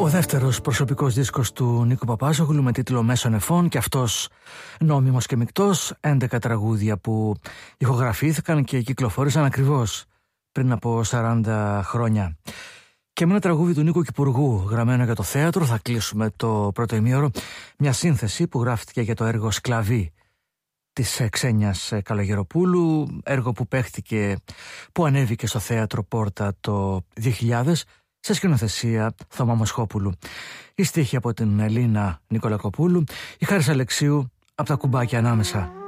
Ο δεύτερος προσωπικός δίσκος του Νίκου Παπάζογλου με τίτλο «Μέσων Εφών», και αυτός νόμιμος και μεικτός, 11 τραγούδια που ηχογραφήθηκαν και κυκλοφόρησαν ακριβώς πριν από 40 χρόνια. Και με ένα τραγούδι του Νίκου Κυπουργού γραμμένο για το θέατρο θα κλείσουμε το πρώτο ημίωρο, μια σύνθεση που γράφτηκε για το έργο «Σκλαβή» της Ξένιας Καλογεροπούλου, έργο που παίχτηκε, που ανέβηκε στο θέατρο Πόρτα το 2000 σε σκηνοθεσία Θωμά Μοσχόπουλου. Η στίχη από την Ελίνα Νικολακοπούλου, η Χάρης Αλεξίου από τα κουμπάκια ανάμεσα.